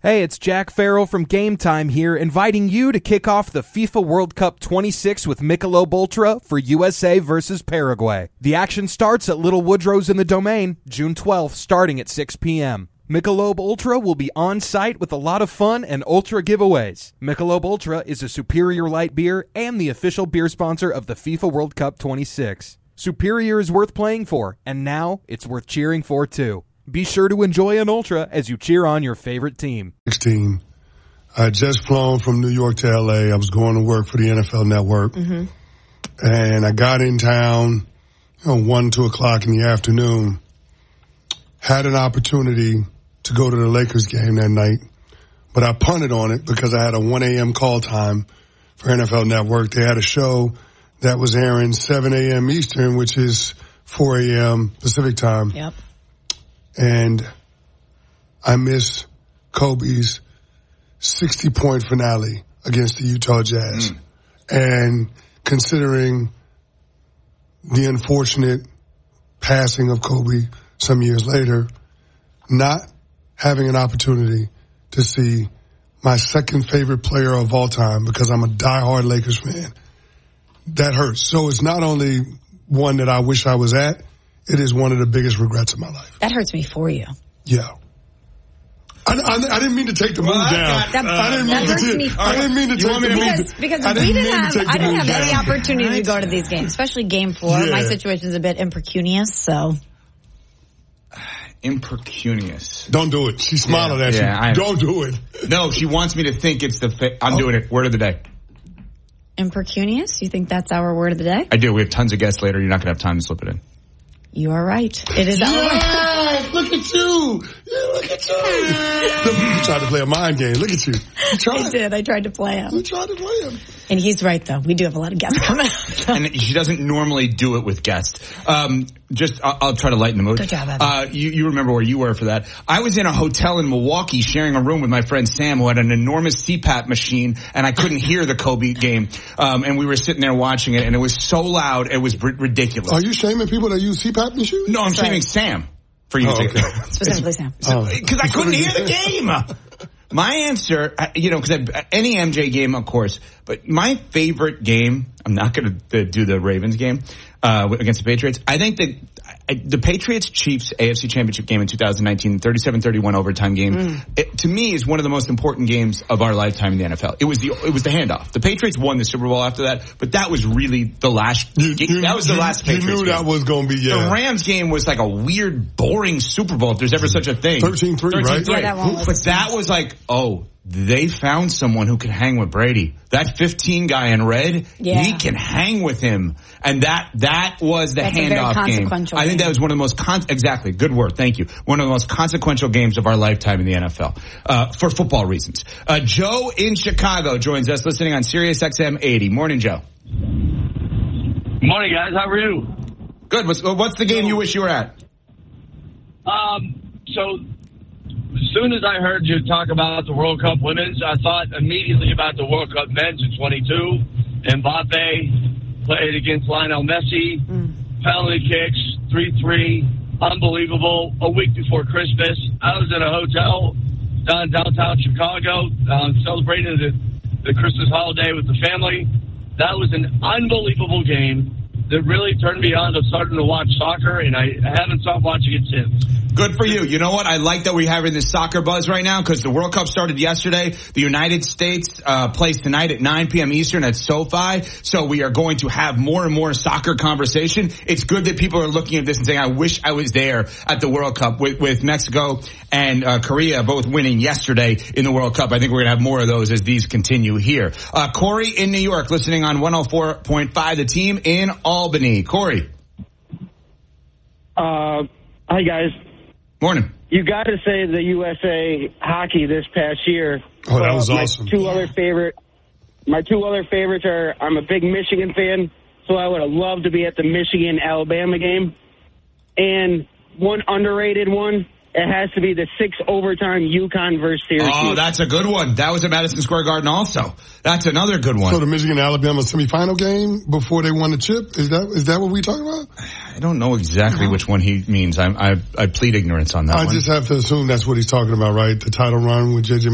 Hey, it's Jack Farrell from Game Time here, inviting you to kick off the FIFA World Cup 26 with Michelob Ultra for USA versus Paraguay. The action starts at Little Woodrow's in the Domain, June 12th, starting at 6 p.m. Michelob Ultra will be on site with a lot of fun and Ultra giveaways. Michelob Ultra is a superior light beer and the official beer sponsor of the FIFA World Cup 26. Superior is worth playing for, and now it's worth cheering for too. Be sure to enjoy an Ultra as you cheer on your favorite team. 16. I had just flown from New York to L.A. I was going to work for the NFL Network. Mm-hmm. And I got in town, 1, 2 o'clock in the afternoon. Had an opportunity to go to the Lakers game that night. But I punted on it because I had a 1 a.m. call time for NFL Network. They had a show that was airing 7 a.m. Eastern, which is 4 a.m. Pacific time. Yep. And I missed Kobe's 60-point finale against the Utah Jazz. And considering the unfortunate passing of Kobe some years later, not having an opportunity to see my second favorite player of all time, because I'm a diehard Lakers fan, that hurts. So it's not only one that I wish I was at, it is one of the biggest regrets of my life. That hurts me for you. Yeah. I didn't mean to take the move down. I didn't mean to take the move. Because I didn't have any opportunity to go to these games, especially Game 4. Yeah. My situation is a bit imprecunious, so. Imprecunious. Don't do it. She smiled at you. Don't do it. No, she wants me to think it's I'm doing it. Word of the day. Imprecunious? You think that's our word of the day? I do. We have tons of guests later. You're not going to have time to slip it in. You are right. It is our word. Look at you. Yeah, look at you. You tried to play a mind game. Look at you. I did. I tried to play him. You tried to play him. And he's right, though. We do have a lot of guests coming out. And she doesn't normally do it with guests. I'll try to lighten the mood. Good job, Evan. You remember where you were for that. I was in a hotel in Milwaukee sharing a room with my friend Sam, who had an enormous CPAP machine, and I couldn't hear the Kobe game. And we were sitting there watching it, and it was so loud, it was ridiculous. Are you shaming people that use CPAP machines? No, I'm shaming Sam for using it. Specifically Sam. Because I couldn't hear the game. My answer, because any MJ game, of course, but my favorite game, I'm not going to do the Ravens game against the Patriots. I think that the Patriots-Chiefs AFC Championship game in 2019, 37-31 overtime game, to me is one of the most important games of our lifetime in the NFL. It was the handoff. The Patriots won the Super Bowl after that, but that was really the last last Patriots game. You knew that was going to be, The Rams game was like a weird, boring Super Bowl, if there's ever such a thing. 13-3, right? Yeah, that was like, they found someone who can hang with Brady. That 15 guy in red, he can hang with him. And that was the handoff game. I think that was one of the most exactly, good word, thank you. One of the most consequential games of our lifetime in the NFL, for football reasons. Joe in Chicago joins us, listening on Sirius XM 80. Morning, Joe. Morning, guys. How are you? Good. What's the game you wish you were at? So, as soon as I heard you talk about the World Cup women's, I thought immediately about the World Cup men's in 22. Mbappe played against Lionel Messi. Penalty kicks, 3-3. Unbelievable. A week before Christmas, I was in a hotel downtown Chicago celebrating the Christmas holiday with the family. That was an unbelievable game that really turned me on to starting to watch soccer, and I haven't stopped watching it since. Good for you. You know what? I like that we're having this soccer buzz right now because the World Cup started yesterday. The United States plays tonight at 9 p.m. Eastern at SoFi. So we are going to have more and more soccer conversation. It's good that people are looking at this and saying, I wish I was there at the World Cup with Mexico and Korea both winning yesterday in the World Cup. I think we're going to have more of those as these continue here. Corey in New York listening on 104.5, the team in Albany. Corey. Hi, guys. Morning. You got to say the USA hockey this past year. Oh, that was awesome. My two other favorites are, I'm a big Michigan fan, so I would have loved to be at the Michigan-Alabama game. And one underrated one, it has to be the 6 overtime UConn versus Syracuse. Oh, that's a good one. That was at Madison Square Garden also. That's another good one. So the Michigan-Alabama semifinal game before they won the chip, is that what we talking about? I don't know exactly which one he means. I plead ignorance on that one. I just have to assume that's what he's talking about, right? The title run with J.J.